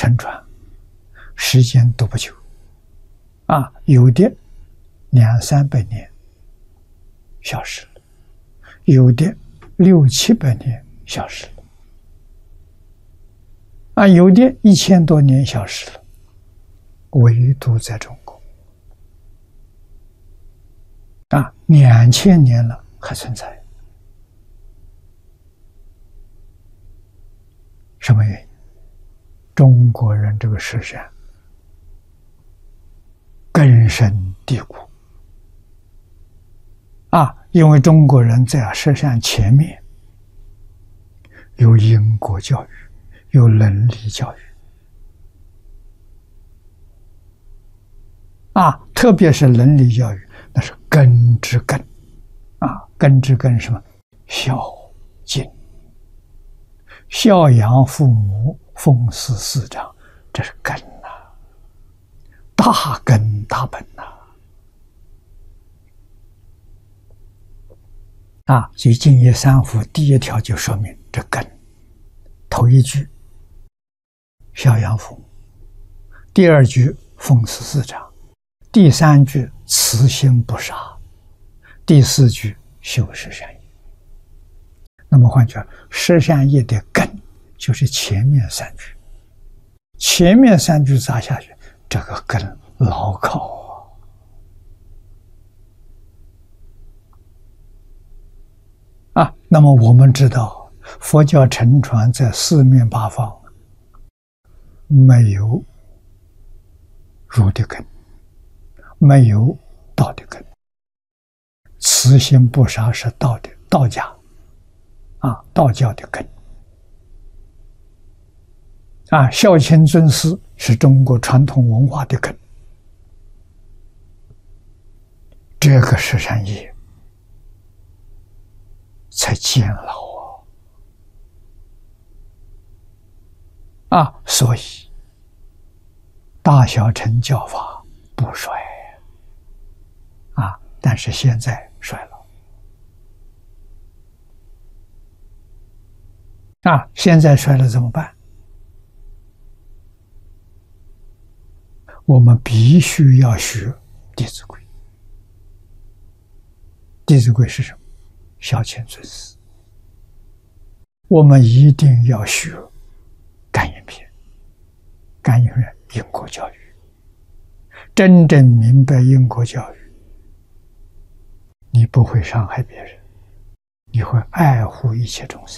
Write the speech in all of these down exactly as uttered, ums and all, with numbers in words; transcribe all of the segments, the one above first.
沉船，时间都不久，啊，有的两三百年消失了，有的六七百年消失了，啊，有的一千多年消失了，唯独在中国，啊，两千年了还存在。什么原因？中国人这个思想根深蒂固啊，因为中国人在思想前面有因果教育，有伦理教育啊，特别是伦理教育，那是根之根啊，根之根是什么？孝敬。孝养父母，奉事师长，这是根呐、啊，大根大本呐、啊！啊，所以《净业三福》第一条就说明这根。头一句孝养父母，第二句奉事师长，第三句慈心不杀，第四句修持善业。那么换句话，十善业的根就是前面三句，前面三句扎下去，这个根牢靠啊！啊，那么我们知道，佛教沉船在四面八方，没有儒的根，没有道的根，慈心不杀是道的，道家。啊，道教的根啊，孝亲尊师是中国传统文化的根，这个十善业才坚牢啊！啊，所以大小乘教法不衰啊，但是现在衰了。啊，现在衰了怎么办？我们必须要学《弟子规》。《弟子规》是什么？孝亲尊师。我们一定要学《感应篇》。感应篇因果教育，真正明白因果教育，你不会伤害别人，你会爱护一切众生。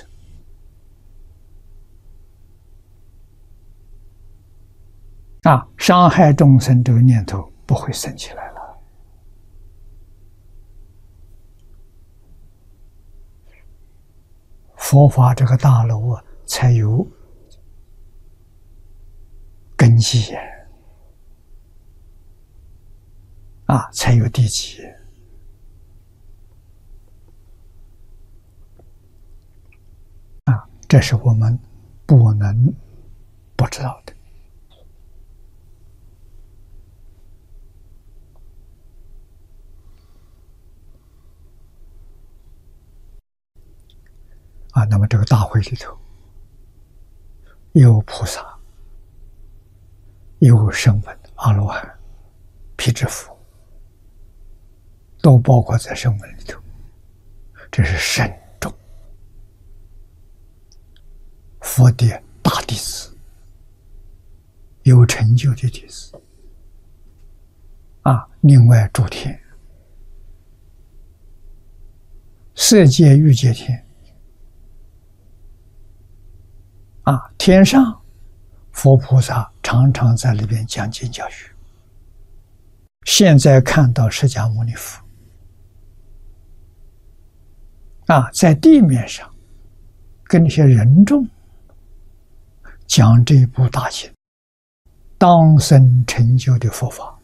啊，伤害众生这个念头不会生起来了。佛法这个大楼啊，才有根基啊，才有地基啊，这是我们不能不知道的。啊，那么这个大会里头有菩萨，有声闻、阿罗汉、辟支佛，都包括在声闻里头。这是慎重佛的大弟子，有成就的弟子啊。另外诸天，色界、欲界天。啊，天上佛菩萨常常在里边讲经教育。现在看到释迦牟尼佛啊，在地面上跟那些人众讲这部大经，当生成就的佛法。